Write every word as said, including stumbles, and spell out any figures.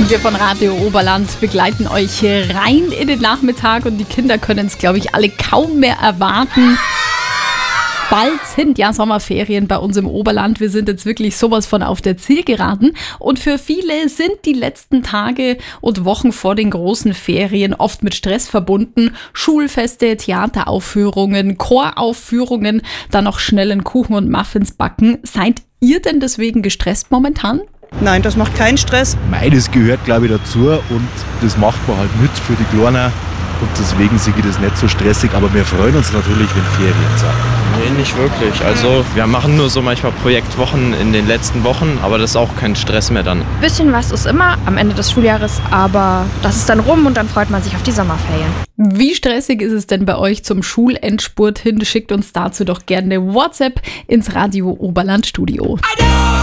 Und wir von Radio Oberland begleiten euch rein in den Nachmittag und die Kinder können es, glaube ich, alle kaum mehr erwarten. Bald sind ja Sommerferien bei uns im Oberland. Wir sind jetzt wirklich sowas von auf der Zielgeraden. Und für viele sind die letzten Tage und Wochen vor den großen Ferien oft mit Stress verbunden. Schulfeste, Theateraufführungen, Choraufführungen, dann noch schnellen Kuchen und Muffins backen. Seid ihr denn deswegen gestresst momentan? Nein, das macht keinen Stress. Mei, das gehört, glaube ich, dazu und das macht man halt mit für die Kleinen. Und deswegen sehe ich das nicht so stressig, aber wir freuen uns natürlich, wenn Ferien sind. Nee, nicht wirklich. Also wir machen nur so manchmal Projektwochen in den letzten Wochen, aber das ist auch kein Stress mehr dann. Ein bisschen was ist immer am Ende des Schuljahres, aber das ist dann rum und dann freut man sich auf die Sommerferien. Wie stressig ist es denn bei euch zum Schulendspurt hin? Schickt uns dazu doch gerne WhatsApp ins Radio Oberland Studio.